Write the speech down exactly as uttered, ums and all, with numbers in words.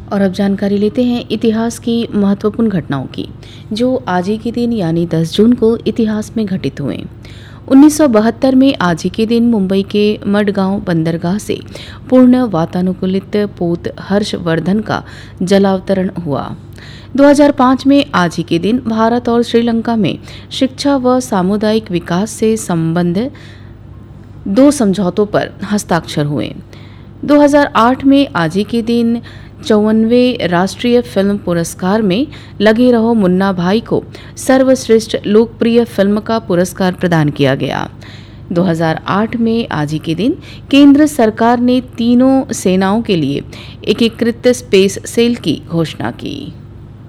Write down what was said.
और अब जानकारी लेते हैं इतिहास की महत्वपूर्ण घटनाओं की, जो आज ही के दिन यानी दस जून को इतिहास में घटित हुए। उन्नीस सौ बहत्तर में आज ही के दिन मुंबई के मडगांव बंदरगाह से पूर्ण वातानुकूलित पोत हर्षवर्धन का जलावतरण हुआ। दो हज़ार पाँच में आज ही के दिन भारत और श्रीलंका में शिक्षा व सामुदायिक विकास से संबंध दो समझौतों पर हस्ताक्षर हुए। दो हज़ार आठ में आज ही के दिन चौवनवें राष्ट्रीय फिल्म पुरस्कार में लगे रहो मुन्ना भाई को सर्वश्रेष्ठ लोकप्रिय फिल्म का पुरस्कार प्रदान किया गया। दो हज़ार आठ में आज ही के दिन केंद्र सरकार ने तीनों सेनाओं के लिए एकीकृत स्पेस सेल की घोषणा की।